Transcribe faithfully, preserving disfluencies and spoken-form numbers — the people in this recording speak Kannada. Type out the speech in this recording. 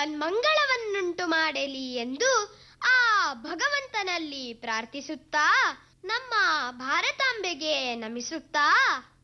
ಜಗನ್ಮಂಗಳವನ್ನುಂಟು ಮಾಡಲಿ ಎಂದು ಆ ಭಗವಂತನಲ್ಲಿ ಪ್ರಾರ್ಥಿಸುತ್ತಾ ನಮ್ಮ ಭಾರತಾಂಬೆಗೆ ನಮಿಸುತ್ತಾ